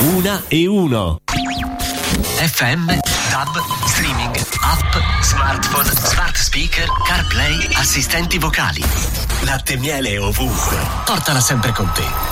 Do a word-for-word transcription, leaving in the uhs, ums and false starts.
Una e uno. F M, DAB, streaming, app, smartphone, smart speaker, CarPlay, assistenti vocali. Latte e miele ovunque. Portala sempre con te.